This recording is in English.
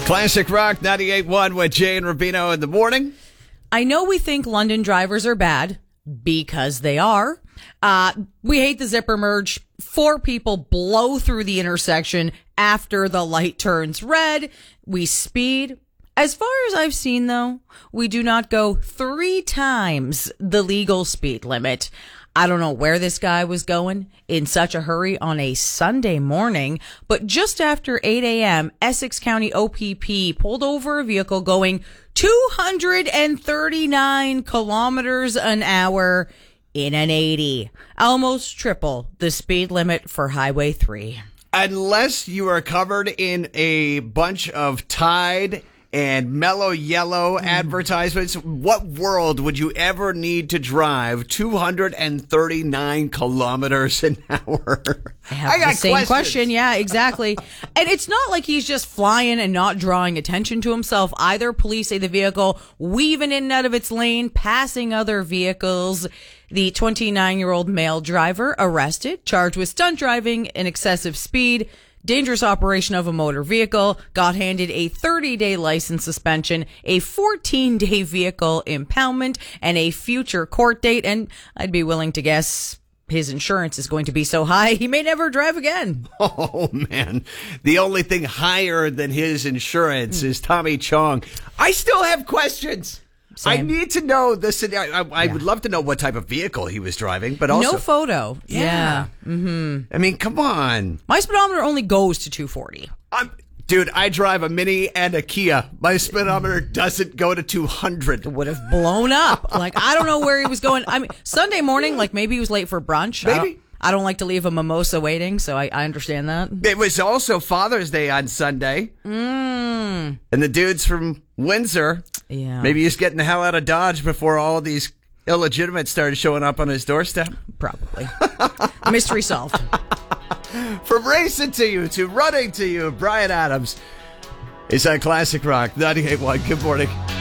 Classic Rock 98.1 with Jay and Rubino in the morning. I know we think London drivers are bad because they are. We hate the zipper merge. 4 people blow through the intersection after the light turns red. We speed. As far as I've seen, though, we do not go 3 times the legal speed limit. I don't know where this guy was going in such a hurry on a Sunday morning, but just after 8 a.m., Essex County OPP pulled over a vehicle going 239 kilometers an hour in an 80, almost triple the speed limit for Highway 3. Unless you are covered in a bunch of Tide and Mellow Yellow advertisements, what world would you ever need to drive 239 kilometers an hour? I got the same question. Yeah, exactly. And it's not like he's just flying and not drawing attention to himself either. Police say the vehicle weaving in and out of its lane, passing other vehicles. The 29-year-old male driver arrested, charged with stunt driving and excessive speed, dangerous operation of a motor vehicle, got handed a 30-day license suspension, a 14-day vehicle impoundment, and a future court date. And I'd be willing to guess his insurance is going to be so high he may never drive again. Oh, man. The only thing higher than his insurance is Tommy Chong. I still have questions. Same. I need to know this. I would love to know what type of vehicle he was driving, but also no photo. Yeah. Mm-hmm. I mean, come on. My speedometer only goes to 240. Dude, I drive a Mini and a Kia. My speedometer doesn't go to 200. It would have blown up. Like, I don't know where he was going. I mean, Sunday morning, like maybe he was late for brunch. Maybe. I don't like to leave a mimosa waiting, so I understand that. It was also Father's Day on Sunday. And the dudes from Windsor, maybe he's getting the hell out of Dodge before all these illegitimates started showing up on his doorstep. Probably. Mystery solved. From racing to you, to running to you, Brian Adams is on Classic Rock 98.1. Good morning.